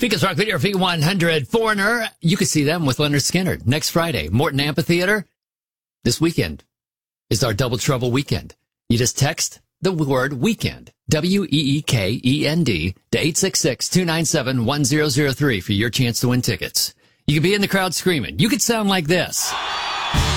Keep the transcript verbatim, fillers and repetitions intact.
Because Rock Video V one hundred Foreigner, you can see them with Leonard Skinner next Friday. Morton Amphitheater this weekend is our Double Trouble weekend. You just text the word weekend, W E E K E N D, to eight six six, two nine seven, one zero zero three for your chance to win tickets. You can be in the crowd screaming. You could sound like this.